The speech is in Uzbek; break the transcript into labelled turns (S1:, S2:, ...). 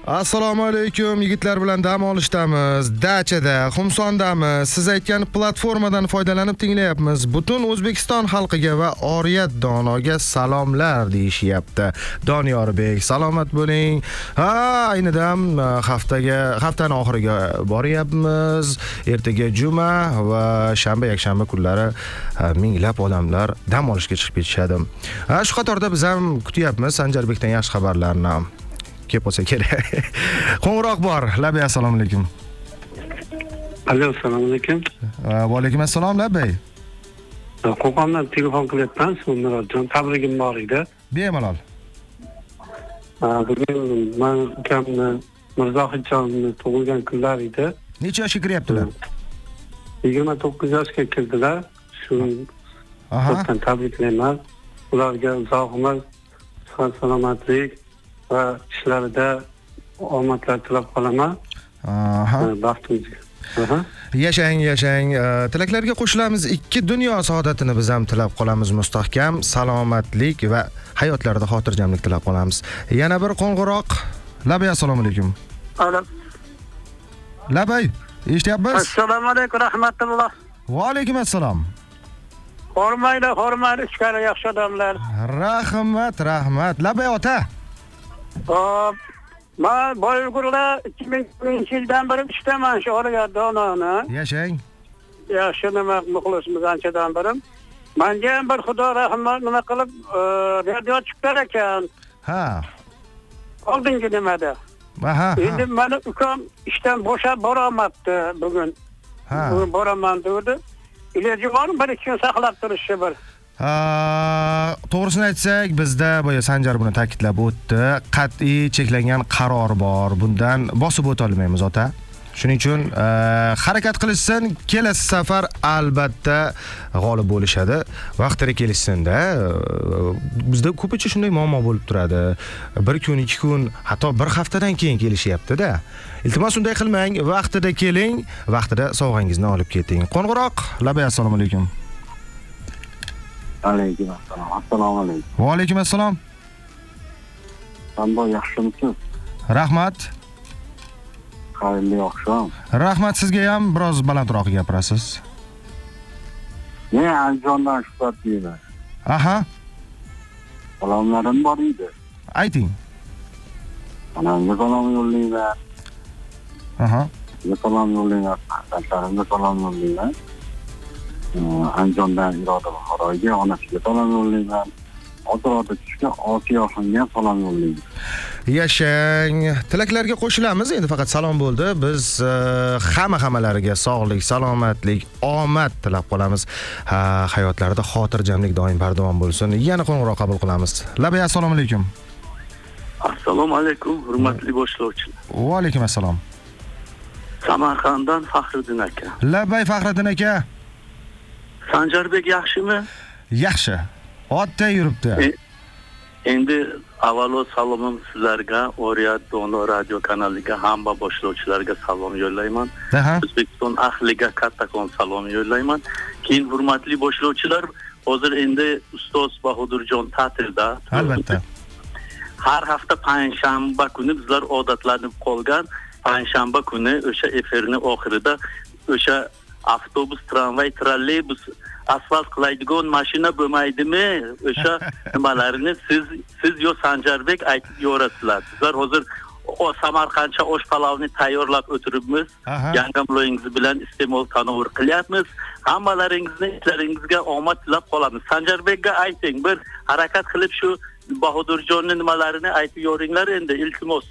S1: Assalomu alaykum, yigitlar bilan dam olishdamiz. Dachada, Xumsondamiz. Siz aytgan platformadan foydalanib tinglayapmiz. Butun O'zbekiston xalqiga va Oriyat donoga salomlar deyishyapti. Doniyorbek, salomat bo'ling. Aynidan haftani oxiriga boryapmiz. Ertaga juma va shanba, yakshanba kunlari minglab odamlar dam olishga chiqib ketishadi. Shu qatorda biz ham kutyapmiz Sanjarbekdan yaxshi xabarlarni. Kelib bo'lsa kerak. Qo'ng'iroq bor. Labay, assalomu alaykum.
S2: Alo, assalomu alaykum.
S1: Va alaykum assalom, Labay.
S2: Qo'qondan telefon qilyapman, Murodjon. Tabrigim bor edi.
S1: Bemalol.
S2: Bugun men ukamni Mirzohidjonni tug'ilgan kunlar edi.
S1: Necha yoshga kiryaptilar?
S2: 29 yoshga kirdilar. Shu to'pdan tabriklayman. Ularga uzoq umr, sihat salomatlik va ishlarida omadlar tilab qolaman. Baxtingizga.
S1: Yashang. Tilaklarga qo'shilamiz. 2 dunyo saodatini biz ham tilab qolamiz. Mustahkam salomatlik va hayotlarida xotirjamlik tilab qolamiz. Yana bir qo'ng'iroq. Labay, assalomu alaykum.
S3: Alo.
S1: Labay, eshityapmiz?
S3: Assalomu alaykum, rahmatulloh.
S1: Va alaykum assalom.
S3: Hormayli, ichkari yaxshi odamlar.
S1: Rahmat. Labay ota.
S3: Men Boyg'urda 2000-yildan beri ishlaman shu Oriyat dononi.
S1: Yashang.
S3: Yaxshi nima muxlisimiz anchadan beri. Menga ham bir Xudo rahmat nima qilib radio chiqar ekan. Oldingi nimada. Endi meni ukam ishdan bo'shab borolmabdi bugun. Bugun boraman dedi. Iloji bormi bir ikki kun saqlab turishni bir.
S1: To'g'risini aytsak, bizda boya Sanjar buni ta'kidlab o'tdi. Qat'iy cheklangan qaror bor. Bundan bosib o'ta olmaymiz, ota. Shuning uchun harakat qilishsin, kelasi safar albatta g'olib bo'lishadi. Vaqtida kelishsin-da. Bizda ko'pincha shunday muammo bo'lib turadi. 1 kun, 2 kun, hatto 1 haftadan keyin kelishyapti-da. Iltimos unday qilmang, vaqtida keling, vaqtida sovg'angizni olib keting. Qo'ng'iroq, Labay, assalomu alaykum.
S4: Alaykum assalom. Assalomu alaykum.
S1: Va alaykum assalom.
S4: Qanday yaxshimisiz?
S1: Rahmat.
S4: Xayrli oqshom.
S1: Rahmat, sizga ham biroz balandroq gapirasiz.
S4: Men Andijondan Shuhrat deyman. Salomlarim bor edi.
S1: Ayting.
S4: Onamga salom yo'llayman. Salom yo'llayman. Farzandlarimga salom yo'llayman. Andijondan Iroda Buxoroga onasiga salom yo'llayman. Otirada tushgan Osiyoxonga salom yo'llayman.
S1: Yashang. Tilaklarga qo'shilamiz. Endi faqat salom bo'ldi. Biz hammalariga sog'lik, salomatlik, omad tilab qolamiz. Hayotlarida xotirjamlik doim bardavom bo'lsin. Yana qo'ng'iroq qabul qilamiz. Labay, assalomu alaykum.
S5: Assalomu alaykum, hurmatli boshlovchilar.
S1: Va alaykum assalom.
S5: Samarqanddan Faxriddin aka.
S1: Labay, Faxriddin aka.
S5: Sanjarbek yaxshimi?
S1: Yaxshi. Otda yuribdi.
S5: Endi avvalo salomim sizlarga, Oriyat Dono radio kanaliga, hamma boshlovchilarga salom yo'llayman. O'zbekiston ahliga kattakon salom yo'llayman. Keyin hurmatli boshlovchilar, hozir endi ustoz Bahudurjon ta'tilda.
S1: Albatta.
S5: Har hafta payshanba kuni bizlar odatlanib qolgan payshanba kuni o'sha efirni oxirida o'sha avtobus, tramvay, trolleybus asfalt qilaydigan mashina bo'lmaydimi? O'sha nimalarni siz yo Sanjarbek aytib yorasizlar. Bizlar hozir Samarqandcha osh palovni tayyorlab o'tiribmiz. Yangamloyingiz bilan iste'mol tanovvur qilyapmiz. Hammalaringizni ishlaringizga omad tilab qolamiz. Sanjarbekga ayting, bir harakat qilib shu Bahudurjonning nimalarini aytib yoringlar endi, iltimos.